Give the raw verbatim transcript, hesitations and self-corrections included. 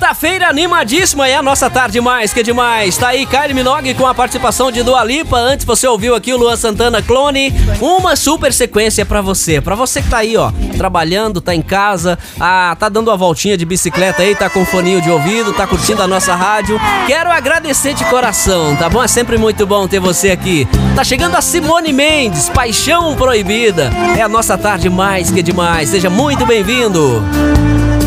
Quinta-feira animadíssima, é a nossa tarde mais que demais. Tá aí Kylie Minogue com a participação de Dua Lipa. Antes você ouviu aqui o Luan Santana, Clone. Uma super sequência pra você. Pra você que tá aí, ó, trabalhando, tá em casa, ah, tá dando uma voltinha de bicicleta aí, tá com foninho de ouvido, tá curtindo a nossa rádio. Quero agradecer de coração, tá bom? É sempre muito bom ter você aqui. Tá chegando a Simone Mendes, Paixão Proibida. É a nossa tarde mais que demais. Seja muito bem-vindo.